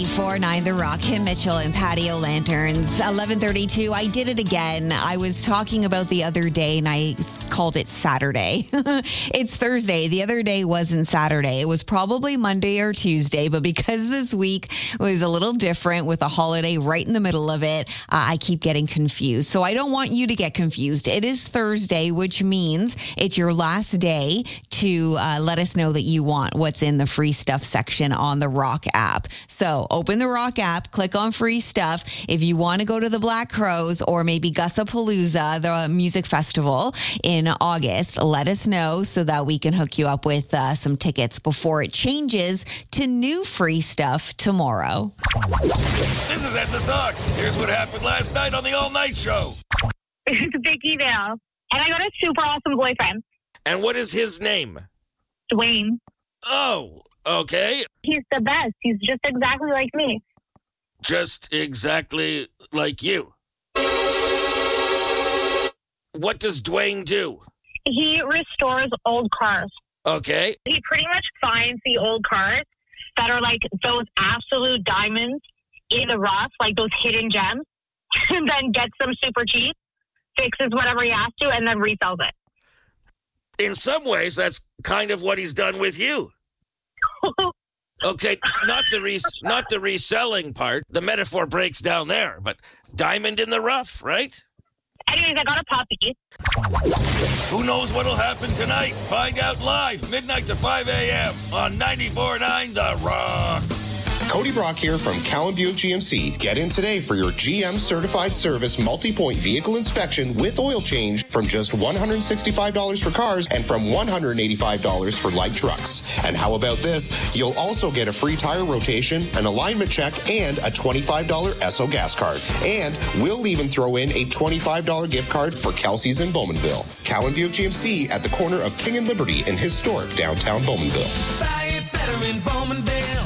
4-9 The Rock, Kim Mitchell and Patio Lanterns. 11:32. I did it again. I was talking about the other day and I called it Saturday. It's Thursday. The other day wasn't Saturday. It was probably Monday or Tuesday, but because this week was a little different with a holiday right in the middle of it, I keep getting confused. So I don't want you to get confused. It is Thursday, which means it's your last day to let us know that you want what's in the free stuff section on the Rock app. So open the Rock app, click on free stuff. If you want to go to the Black Crowes or maybe Gussapalooza, the music festival in August, let us know so that we can hook you up with some tickets before it changes to new free stuff tomorrow. This is Ed the Sock. Here's what happened last night on the All Night Show. It's Vicky Vale. And I got a super awesome boyfriend. And what is his name? Dwayne. Oh, okay. He's the best. He's just exactly like me. Just exactly like you. What does Dwayne do? He restores old cars. Okay. He pretty much finds the old cars that are like those absolute diamonds in the rough, like those hidden gems, and then gets them super cheap, fixes whatever he has to, and then resells it. In some ways, that's kind of what he's done with you. Okay, not the reselling part. The metaphor breaks down there, but diamond in the rough, right? Anyways, I got a puppy. Who knows what'll happen tonight? Find out live, midnight to 5 a.m. on 94.9 The Rock. Cody Brock here from Cowan Buick GMC. Get in today for your GM certified service multi-point vehicle inspection with oil change from just $165 for cars and from $185 for light trucks. And how about this? You'll also get a free tire rotation, an alignment check, and a $25 Esso gas card. And we'll even throw in a $25 gift card for Kelsey's in Bowmanville. Cowan Buick GMC at the corner of King and Liberty in historic downtown Bowmanville. Buy it better in Bowmanville.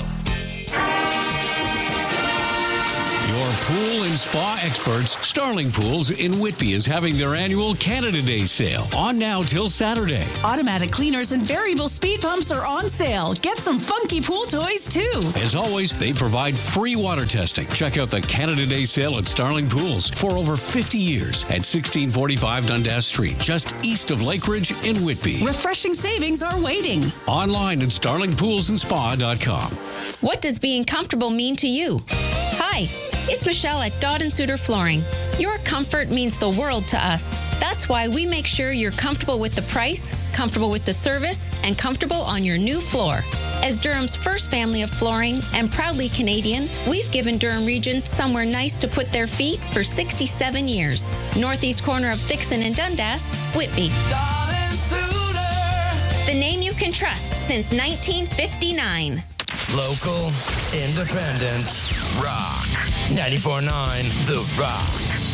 Your pool and spa experts, Starling Pools in Whitby, is having their annual Canada Day sale on now till Saturday. Automatic cleaners and variable speed pumps are on sale. Get some funky pool toys, too. As always, they provide free water testing. Check out the Canada Day sale at Starling Pools for over 50 years at 1645 Dundas Street, just east of Lake Ridge in Whitby. Refreshing savings are waiting. Online at starlingpoolsandspa.com. What does being comfortable mean to you? Hi, it's Michelle at Dodd & Suter Flooring. Your comfort means the world to us. That's why we make sure you're comfortable with the price, comfortable with the service, and comfortable on your new floor. As Durham's first family of flooring and proudly Canadian, we've given Durham Region somewhere nice to put their feet for 67 years. Northeast corner of Thixon and Dundas, Whitby. Dodd & Suter. The name you can trust since 1959. Local, independent, rock. 94.9 The Rock.